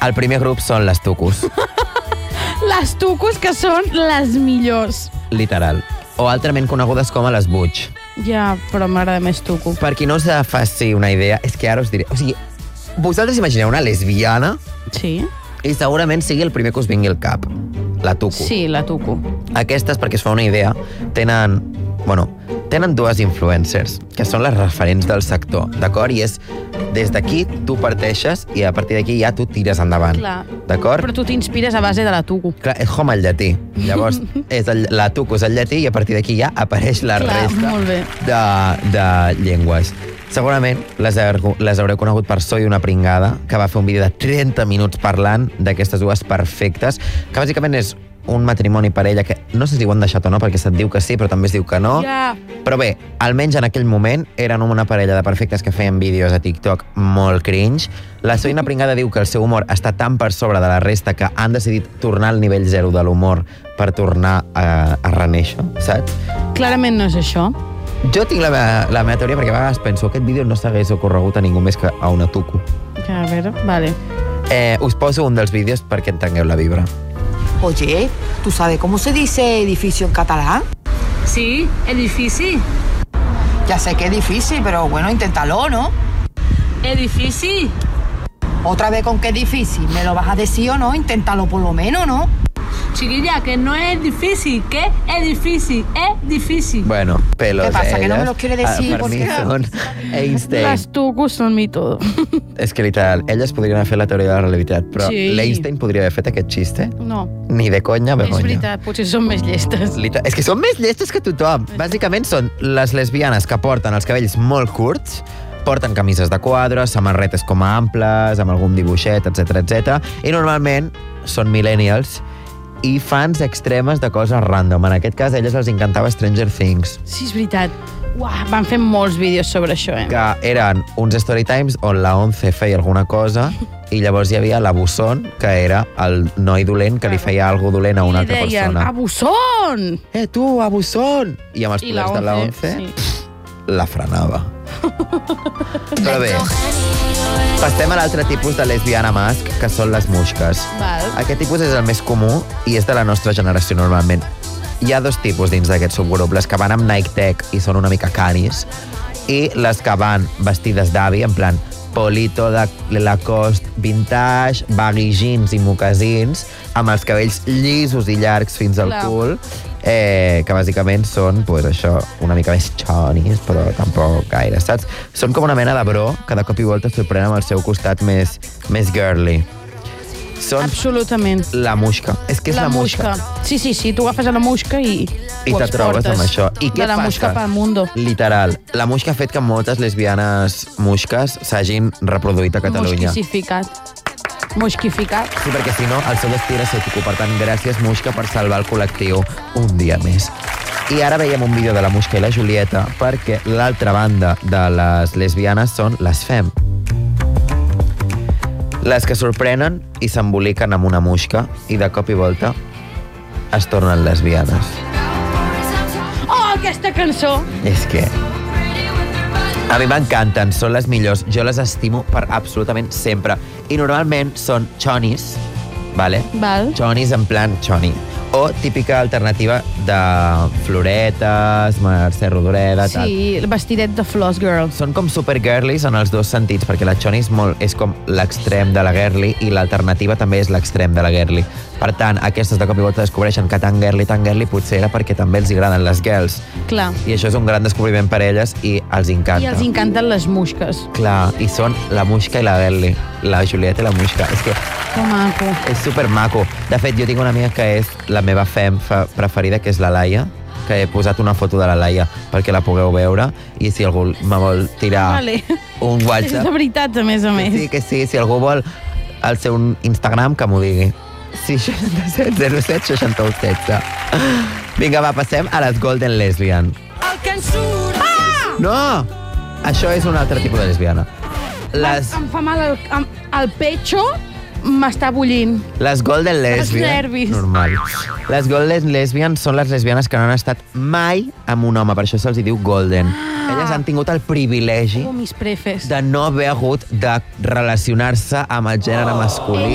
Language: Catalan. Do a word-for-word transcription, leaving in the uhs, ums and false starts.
El primer grup són les tucos. Les tucos, que són les millors. Literal. O altrament conegudes com a les butch. Ja, però m'agrada més tuco. Per qui no us faci una idea, és que ara us diré... O sigui, vosaltres imagineu una lesbiana Sí. i segurament sigui el primer que us vingui al cap. La tuco. Sí, la tuco. Aquestes, perquè es fa una idea, tenen... Bueno, tenen dues influencers, que són les referents del sector, d'acord? I és, des d'aquí tu parteixes i a partir d'aquí ja tu tires endavant. Clar. D'acord? Però tu t'inspires a base de la tuco. Clar, és com el llatí. Llavors, és el, la tuco és el llatí i a partir d'aquí ja apareix la Clar, resta molt bé. de, de llengües. Segurament les, les haureu conegut per Soy una pringada, que va fer un vídeo de trenta minuts parlant d'aquestes dues perfectes, que bàsicament és un matrimoni parella que no sé si ho han deixat o no, perquè se't diu que sí, però també es diu que no. Ja. Però bé, almenys en aquell moment eren una parella de perfectes que feien vídeos a TikTok molt cringe. La Soy una pringada diu que el seu humor està tan per sobre de la resta que han decidit tornar al nivell zero de l'humor per tornar a, a reneixer, saps? Clarament no és això. Jo tinc la meva, la meva teoria perquè a vegades penso que aquest vídeo no s'hagués ocorregut a ningú més que a una tuco. Ja, a veure, vale. Eh, us poso un dels vídeos perquè entengueu la vibra. Oye, ¿tú sabes cómo se dice edificio en catalán? Sí, edifici. Ya sé que es difícil, pero bueno, inténtalo, ¿no? Edifici. Otra vez con qué difícil. ¿Me lo vas a decir o no? Inténtalo por lo menos, ¿no? Chiquilla, que no es difícil, que es difícil, es difícil. Bueno, pelos ¿Qué pasa, que no me elles, los quiere decir? ah, per mi Porque- són Einstein. Les tucos són mi todo. És que literal, elles podrien haver fet la teoria de la relativitat, però Sí. l'Einstein podria haver fet aquest xiste? No, Ni de conya, és vergonya. veritat, potser són més llestes. Liter- És que són més llestes que tothom. Bàsicament són les lesbianes que porten els cabells molt curts, porten camises de quadres, samarretes com a amples, amb algun dibuixet, etcètera, etcètera, i normalment són millennials i fans extremes de coses random. En aquest cas, a elles els encantava Stranger Things, Sí, és veritat. Uah, van fer molts vídeos sobre això, eh? que eren uns storytimes on la Once feia alguna cosa i llavors hi havia la Busson, que era el noi dolent que li feia alguna dolent a una I altra deien, persona. abusón! Eh, tu, a Busson! I amb els I la poders de la Once, Once, sí. la frenava. Però bé, passem a l'altre tipus de lesbiana mask, que són les muixques. Val. Aquest tipus és el més comú i és de la nostra generació normalment. Hi ha dos tipus dins d'aquest subgrup, les que van amb Nike Tech i són una mica canis, i les que van vestides d'avi, en plan Polito, de Lacoste, vintage, baggy jeans i mocasins, amb els cabells llisos i llargs fins al Clar. cul, eh, que bàsicament són, pues, això, una mica més xonis, però tampoc gaire, saps? Són com una mena de bro, que de cop i volta es sorprèn amb el seu costat més, més girly. Són Absolutament. la muixca. És que és la, la muixca. musca. Sí, sí, sí, tu agafes a la musca i I ho te trobes exportes. amb això. I què de la passa? musca pel mundo. Literal. La muixca ha fet que moltes lesbianes muixques s'hagin reproduït a Catalunya. Musquificat. Musquificat. Sí, perquè si no, el seu destí era ser tuco. Per tant, gràcies, Muixca, per salvar el col·lectiu un dia més. I ara veiem un vídeo de la Muixca i la Julieta, perquè l'altra banda de les lesbianes són les fem. Les que sorprenen i s'emboliquen amb una muixca i de cop i volta es tornen lesbianes. Oh, aquesta cançó! És que... A mi m'encanten, són les millors. Jo les estimo per absolutament sempre. I normalment són xonis, vale? Val. Xonis en plan xoni. O típica alternativa de floretes, Mercè Rodoreda, tal. Sí, el vestidet de Floss Girl. Són com supergirlies en els dos sentits, perquè la xoni és, molt, és com l'extrem de la girly i l'alternativa també és l'extrem de la girly. Per tant, aquestes de cop i volta descobreixen que tan girly, tan girly potser era perquè també els agraden les girls. Clar. I això és un gran descobriment per elles i els encanta. I els encanten les musques. Clar, i són la Muixca i la girly. La Julieta i la Muixca. És que Que maco. és supermaco. De fet, jo tinc una amiga que és la meva fem fa- preferida, que és la Laia, que he posat una foto de la Laia perquè la pugueu veure, i si algú me vol tirar Vale. un És WhatsApp... de veritat, a més a més. Sí, que sí, si algú vol el seu Instagram, que m'ho digui. Sí, seixanta-set zero set seixanta-u setze. Vinga, va, passem a les Golden Lesbian. El que ens surt! Ah! No! Això és un altre tipus de lesbiana. Les, Em fa mal el, el, el pecho, m'està bullint. les Golden Lesbian... nervis. Normal. Les Golden Lesbian són les lesbianes que no han estat mai amb un home, per això se'ls diu Golden. Ah. Elles han tingut el privilegi Oh, mis prefes. de no haver hagut de relacionar-se amb el gènere masculí.